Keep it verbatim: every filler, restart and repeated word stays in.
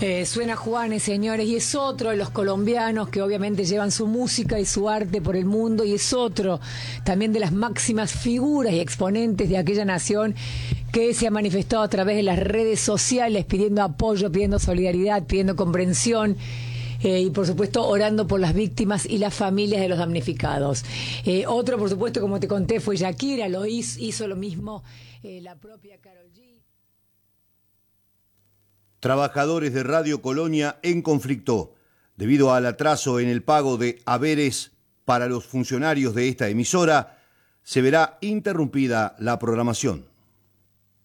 Eh, suena Juanes, señores, y es otro de los colombianos que obviamente llevan su música y su arte por el mundo, y es otro también de las máximas figuras y exponentes de aquella nación que se ha manifestado a través de las redes sociales pidiendo apoyo, pidiendo solidaridad, pidiendo comprensión. Eh, y por supuesto orando por las víctimas y las familias de los damnificados. Eh, otro, por supuesto, como te conté, fue Shakira, lo hizo, hizo lo mismo eh, la propia Karol G. Trabajadores de Radio Colonia en conflicto debido al atraso en el pago de haberes para los funcionarios de esta emisora. Se verá interrumpida la programación.